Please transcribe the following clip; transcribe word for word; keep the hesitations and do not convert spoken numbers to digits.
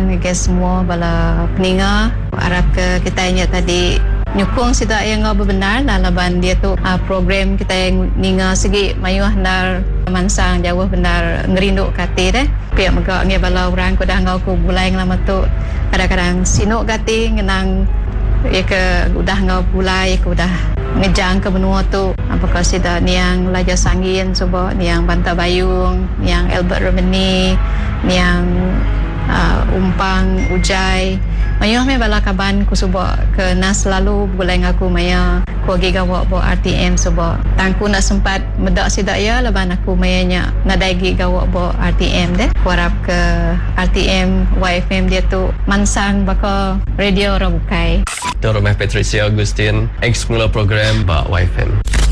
ucapkan ke semua bala peninga. Harap ke kita ingat tadi nyukung sida yang benar dalam dia tu uh, program kita yang ninga segi mayuh nar mansang jauh benar ngerinduk kati deh. Pihak megak nge bala orang ko dah ngau ko bulai lama tu kadang-kadang sinuk kati ngenang ya ke udah ngau bulai ke udah ngejang ke benua tu apakah sida niang Laja Sangin coba niang Banta Bayung niang Albert Romani niang uh, Umpang Ujai mayuh me bala kaban ku suba ke nas lalu bulai ngaku maya ku gigawa bo R T M suba tangku nak sempat medak sida ya laban aku mayanya nadaigi gawa bo R T M deh ku harap ke R T M Y F M dia tu mansang baka radio orang bukai Itu Rumah Patricia Agustin, ex mula program Pak Y F M.